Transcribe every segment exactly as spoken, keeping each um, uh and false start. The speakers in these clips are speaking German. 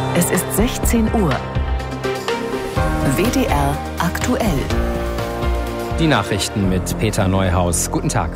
Es ist sechzehn Uhr. W D R aktuell. Die Nachrichten mit Peter Neuhaus. Guten Tag.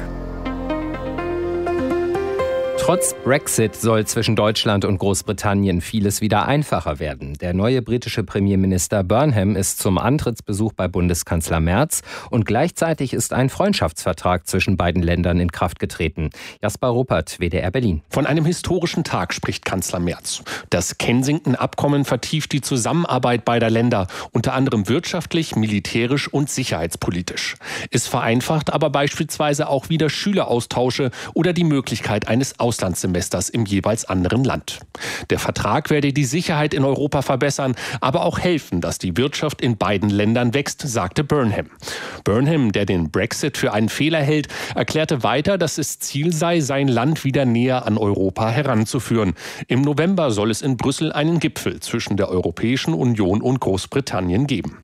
Trotz Brexit soll zwischen Deutschland und Großbritannien vieles wieder einfacher werden. Der neue britische Premierminister Burnham ist zum Antrittsbesuch bei Bundeskanzler Merz und gleichzeitig ist ein Freundschaftsvertrag zwischen beiden Ländern in Kraft getreten. Jasper Ruppert, W D R Berlin. Von einem historischen Tag spricht Kanzler Merz. Das Kensington-Abkommen vertieft die Zusammenarbeit beider Länder, unter anderem wirtschaftlich, militärisch und sicherheitspolitisch. Es vereinfacht aber beispielsweise auch wieder Schüleraustausche oder die Möglichkeit eines Auslandssemesters im jeweils anderen Land. Der Vertrag werde die Sicherheit in Europa verbessern, aber auch helfen, dass die Wirtschaft in beiden Ländern wächst, sagte Burnham. Burnham, der den Brexit für einen Fehler hält, erklärte weiter, dass es Ziel sei, sein Land wieder näher an Europa heranzuführen. Im November soll es in Brüssel einen Gipfel zwischen der Europäischen Union und Großbritannien geben.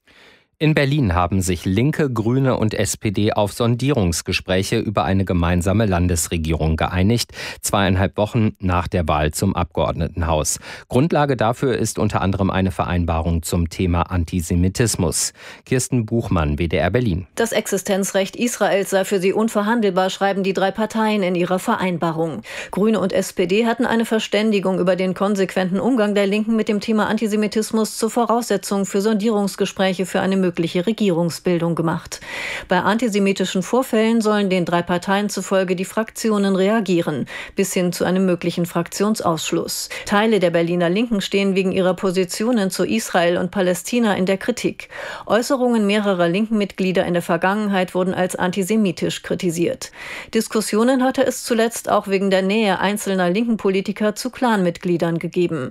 In Berlin haben sich Linke, Grüne und S P D auf Sondierungsgespräche über eine gemeinsame Landesregierung geeinigt, zweieinhalb Wochen nach der Wahl zum Abgeordnetenhaus. Grundlage dafür ist unter anderem eine Vereinbarung zum Thema Antisemitismus. Kirsten Buchmann, W D R Berlin. Das Existenzrecht Israels sei für sie unverhandelbar, schreiben die drei Parteien in ihrer Vereinbarung. Grüne und S P D hatten eine Verständigung über den konsequenten Umgang der Linken mit dem Thema Antisemitismus zur Voraussetzung für Sondierungsgespräche für eine mögliche Regierungsbildung gemacht. Bei antisemitischen Vorfällen sollen den drei Parteien zufolge die Fraktionen reagieren, bis hin zu einem möglichen Fraktionsausschluss. Teile der Berliner Linken stehen wegen ihrer Positionen zu Israel und Palästina in der Kritik. Äußerungen mehrerer linken Mitglieder in der Vergangenheit wurden als antisemitisch kritisiert. Diskussionen hatte es zuletzt auch wegen der Nähe einzelner linken Politiker zu Clanmitgliedern gegeben.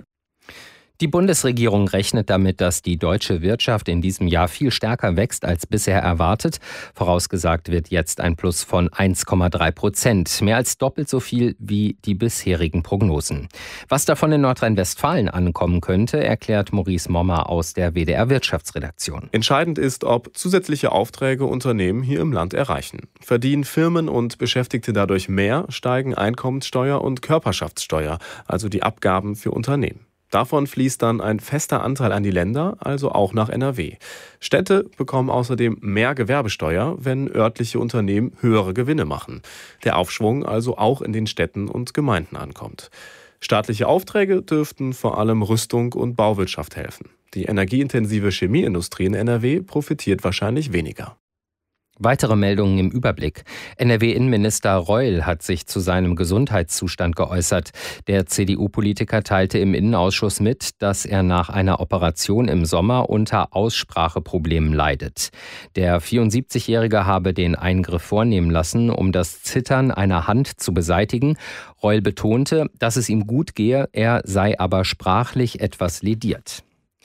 Die Bundesregierung rechnet damit, dass die deutsche Wirtschaft in diesem Jahr viel stärker wächst als bisher erwartet. Vorausgesagt wird jetzt ein Plus von eins Komma drei Prozent, mehr als doppelt so viel wie die bisherigen Prognosen. Was davon in Nordrhein-Westfalen ankommen könnte, erklärt Maurice Mommer aus der W D R Wirtschaftsredaktion. Entscheidend ist, ob zusätzliche Aufträge Unternehmen hier im Land erreichen. Verdienen Firmen und Beschäftigte dadurch mehr, steigen Einkommenssteuer und Körperschaftssteuer, also die Abgaben für Unternehmen. Davon fließt dann ein fester Anteil an die Länder, also auch nach N R W. Städte bekommen außerdem mehr Gewerbesteuer, wenn örtliche Unternehmen höhere Gewinne machen. Der Aufschwung also auch in den Städten und Gemeinden ankommt. Staatliche Aufträge dürften vor allem Rüstung und Bauwirtschaft helfen. Die energieintensive Chemieindustrie in N R W profitiert wahrscheinlich weniger. Weitere Meldungen im Überblick. N R W-Innenminister Reul hat sich zu seinem Gesundheitszustand geäußert. Der C D U-Politiker teilte im Innenausschuss mit, dass er nach einer Operation im Sommer unter Ausspracheproblemen leidet. Der vierundsiebzigjährige habe den Eingriff vornehmen lassen, um das Zittern einer Hand zu beseitigen. Reul betonte, dass es ihm gut gehe, er sei aber sprachlich etwas lediert.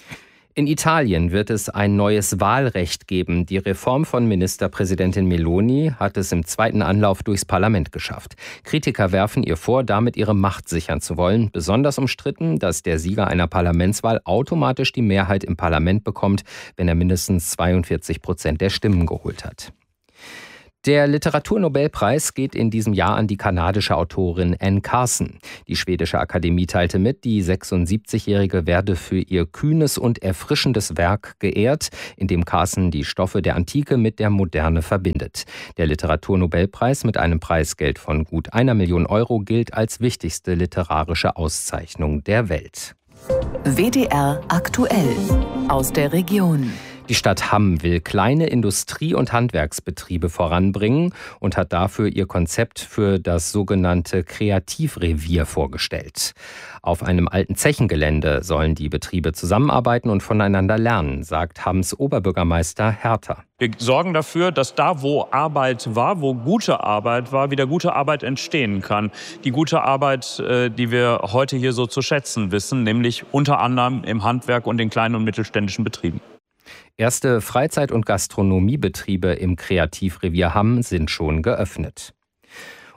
In Italien wird es ein neues Wahlrecht geben. Die Reform von Ministerpräsidentin Meloni hat es im zweiten Anlauf durchs Parlament geschafft. Kritiker werfen ihr vor, damit ihre Macht sichern zu wollen. Besonders umstritten, dass der Sieger einer Parlamentswahl automatisch die Mehrheit im Parlament bekommt, wenn er mindestens zweiundvierzig Prozent der Stimmen geholt hat. Der Literaturnobelpreis geht in diesem Jahr an die kanadische Autorin Anne Carson. Die schwedische Akademie teilte mit, die sechsundsiebzigjährige werde für ihr kühnes und erfrischendes Werk geehrt, in dem Carson die Stoffe der Antike mit der Moderne verbindet. Der Literaturnobelpreis mit einem Preisgeld von gut einer Million Euro gilt als wichtigste literarische Auszeichnung der Welt. W D R aktuell aus der Region. Die Stadt Hamm will kleine Industrie- und Handwerksbetriebe voranbringen und hat dafür ihr Konzept für das sogenannte Kreativrevier vorgestellt. Auf einem alten Zechengelände sollen die Betriebe zusammenarbeiten und voneinander lernen, sagt Hamms Oberbürgermeister Herter. Wir sorgen dafür, dass da, wo Arbeit war, wo gute Arbeit war, wieder gute Arbeit entstehen kann. Die gute Arbeit, die wir heute hier so zu schätzen wissen, nämlich unter anderem im Handwerk und in kleinen und mittelständischen Betrieben. Erste Freizeit- und Gastronomiebetriebe im Kreativrevier Hamm sind schon geöffnet.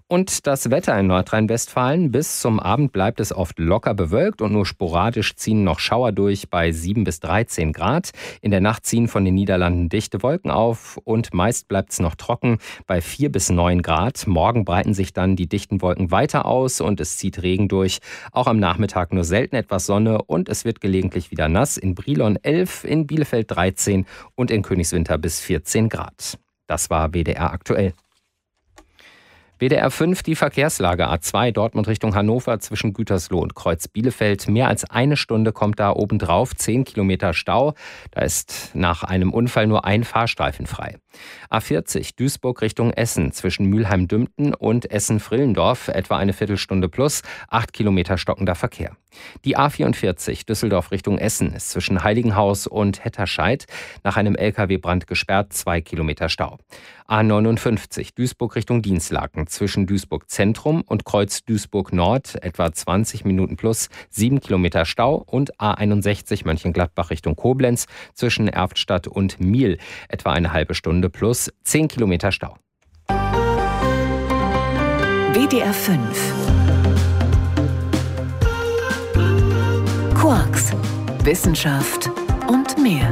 Und das Wetter in Nordrhein-Westfalen. Bis zum Abend bleibt es oft locker bewölkt und nur sporadisch ziehen noch Schauer durch bei sieben bis dreizehn Grad. In der Nacht ziehen von den Niederlanden dichte Wolken auf und meist bleibt es noch trocken bei vier bis neun Grad. Morgen breiten sich dann die dichten Wolken weiter aus und es zieht Regen durch. Auch am Nachmittag nur selten etwas Sonne und es wird gelegentlich wieder nass. In Brilon elf, in Bielefeld dreizehn und in Königswinter bis vierzehn Grad. Das war W D R aktuell. W D R fünf, die Verkehrslage A zwei Dortmund Richtung Hannover zwischen Gütersloh und Kreuz Bielefeld. Mehr als eine Stunde kommt da obendrauf, zehn Kilometer Stau. Da ist nach einem Unfall nur ein Fahrstreifen frei. A vierzig Duisburg Richtung Essen zwischen Mülheim-Dümpten und Essen-Frillendorf etwa eine Viertelstunde plus, acht Kilometer stockender Verkehr. Die A vierundvierzig Düsseldorf Richtung Essen ist zwischen Heiligenhaus und Hetterscheid nach einem L K W-Brand gesperrt, zwei Kilometer Stau. A neunundfünfzig Duisburg Richtung Dienstlaken zwischen Duisburg Zentrum und Kreuz Duisburg Nord etwa zwanzig Minuten plus, sieben Kilometer Stau und A einundsechzig Mönchengladbach Richtung Koblenz zwischen Erftstadt und Miel etwa eine halbe Stunde plus, zehn Kilometer Stau. W D R fünf Quarks, Wissenschaft und mehr.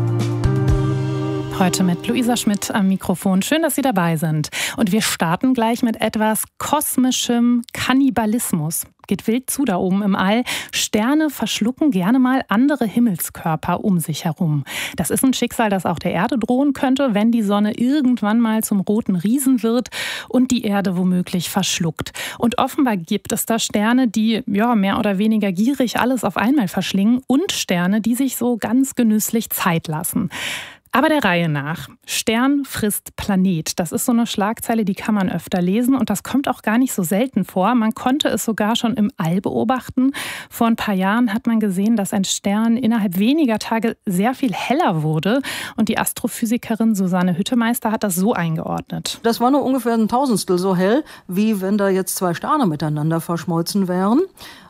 Heute mit Luisa Schmidt am Mikrofon. Schön, dass Sie dabei sind. Und wir starten gleich mit etwas kosmischem Kannibalismus. Geht wild zu da oben im All. Sterne verschlucken gerne mal andere Himmelskörper um sich herum. Das ist ein Schicksal, das auch der Erde drohen könnte, wenn die Sonne irgendwann mal zum roten Riesen wird und die Erde womöglich verschluckt. Und offenbar gibt es da Sterne, die ja mehr oder weniger gierig alles auf einmal verschlingen und Sterne, die sich so ganz genüsslich Zeit lassen. Aber der Reihe nach. Stern frisst Planet. Das ist so eine Schlagzeile, die kann man öfter lesen und das kommt auch gar nicht so selten vor. Man konnte es sogar schon im All beobachten. Vor ein paar Jahren hat man gesehen, dass ein Stern innerhalb weniger Tage sehr viel heller wurde. Und die Astrophysikerin Susanne Hüttemeister hat das so eingeordnet. Das war nur ungefähr ein Tausendstel so hell, wie wenn da jetzt zwei Sterne miteinander verschmolzen wären.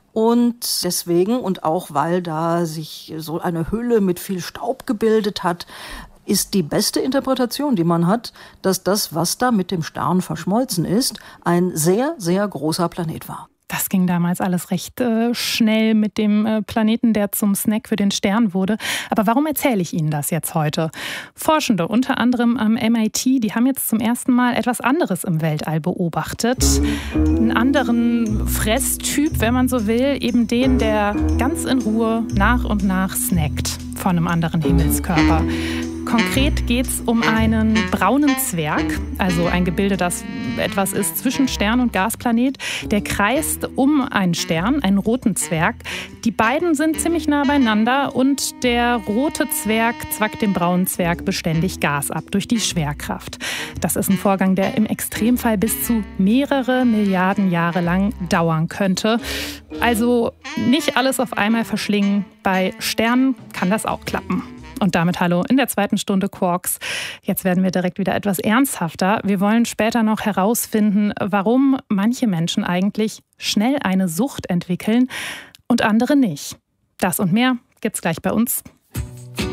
Und deswegen und auch weil da sich so eine Hülle mit viel Staub gebildet hat, ist die beste Interpretation, die man hat, dass das, was da mit dem Stern verschmolzen ist, ein sehr, sehr großer Planet war. Das ging damals alles recht äh, schnell mit dem äh, Planeten, der zum Snack für den Stern wurde. Aber warum erzähle ich Ihnen das jetzt heute? Forschende, unter anderem am M I T, die haben jetzt zum ersten Mal etwas anderes im Weltall beobachtet. Einen anderen Fresstyp, wenn man so will, eben den, der ganz in Ruhe nach und nach snackt von einem anderen Himmelskörper. Konkret geht es um einen braunen Zwerg, also ein Gebilde, das etwas ist zwischen Stern und Gasplanet. Der kreist um einen Stern, einen roten Zwerg. Die beiden sind ziemlich nah beieinander und der rote Zwerg zwackt dem braunen Zwerg beständig Gas ab durch die Schwerkraft. Das ist ein Vorgang, der im Extremfall bis zu mehrere Milliarden Jahre lang dauern könnte. Also nicht alles auf einmal verschlingen. Bei Sternen kann das auch klappen. Und damit hallo in der zweiten Stunde Quarks. Jetzt werden wir direkt wieder etwas ernsthafter. Wir wollen später noch herausfinden, warum manche Menschen eigentlich schnell eine Sucht entwickeln und andere nicht. Das und mehr gibt's gleich bei uns